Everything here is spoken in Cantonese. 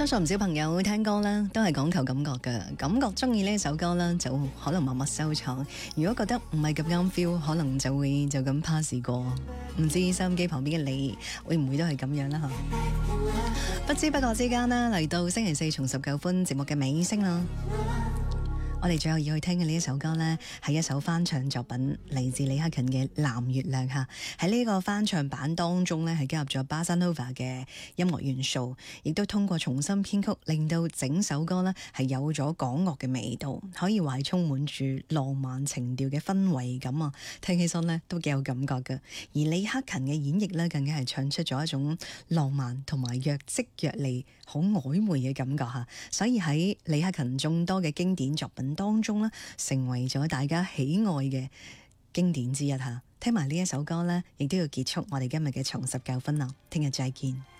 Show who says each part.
Speaker 1: 相信唔少朋友聽歌咧，都係講求感覺嘅，感覺中意呢首歌咧，就可能默默收藏。如果覺得唔係咁啱 feel，可能就會就咁 pass 過。唔知收音機旁邊嘅你會唔會都係咁樣啦？不知不覺之間呢，嚟到星期四重19分節目嘅尾聲啦。我哋最後要去聽嘅呢一首歌呢，係一首翻唱作品，嚟自李克勤嘅《藍月亮》吓。喺呢個翻唱版當中呢，係加入咗 Bossa Nova 嘅音樂元素，亦都通過重新編曲，令到整首歌呢係有咗港樂嘅味道，可以話係充滿住浪漫情調嘅氛圍感啊！聽起身呢都幾有感覺嘅。而李克勤嘅演繹呢，更加係唱出咗一種浪漫同埋若即若離、好曖昧嘅感覺吓。所以喺李克勤眾多嘅經典作品當中呢，成為咗大家喜愛嘅經典之一吓。聽埋呢一首歌呢，亦都要結束我哋今日嘅重19分啦。聽日再見。